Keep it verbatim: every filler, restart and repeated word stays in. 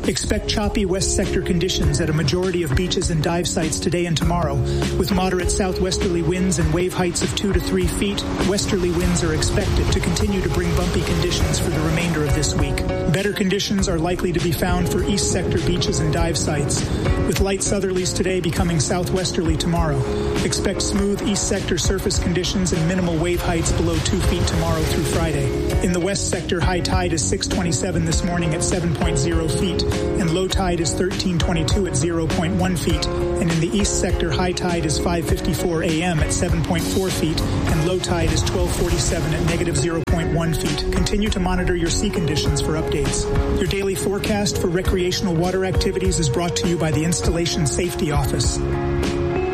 Expect choppy west sector conditions at a majority of beaches and dive sites today and tomorrow, with moderate southwesterly winds and wave heights of two to three feet. Westerly winds are expected to continue to bring bumpy conditions for the remainder of this week. Better conditions are likely to be found for east sector beaches and dive sites, with light southerlies today becoming southwesterly tomorrow. Expect smooth east sector surface conditions and minimal wave heights below two feet tomorrow through Friday. In the west sector, high tide is six twenty-seven this morning at seven point zero feet, and low tide is thirteen twenty-two at zero point one feet. And in the east sector, high tide is five fifty-four a.m. at seven point four feet, and low tide is twelve forty-seven at negative zero point one feet. Continue to monitor your sea conditions for updates. Your daily forecast for recreational water activities is brought to you by the Installation Safety Office.